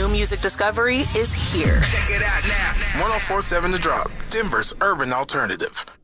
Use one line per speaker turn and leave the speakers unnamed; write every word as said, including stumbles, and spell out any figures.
music discovery is here.
Check it out now. one oh four point seven The Drop, Denver's urban alternative.